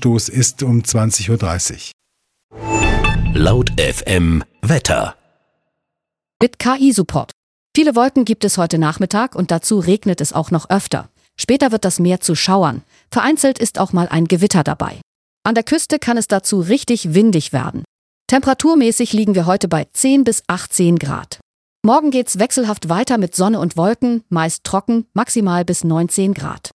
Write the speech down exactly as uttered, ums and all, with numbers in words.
Windstoß ist um zwanzig Uhr dreißig. Laut F M Wetter. Mit K I-Support. Viele Wolken gibt es heute Nachmittag und dazu regnet es auch noch öfter. Später wird das Meer zu Schauern. Vereinzelt ist auch mal ein Gewitter dabei. An der Küste kann es dazu richtig windig werden. Temperaturmäßig liegen wir heute bei zehn bis achtzehn Grad. Morgen geht's wechselhaft weiter mit Sonne und Wolken, meist trocken, maximal bis neunzehn Grad.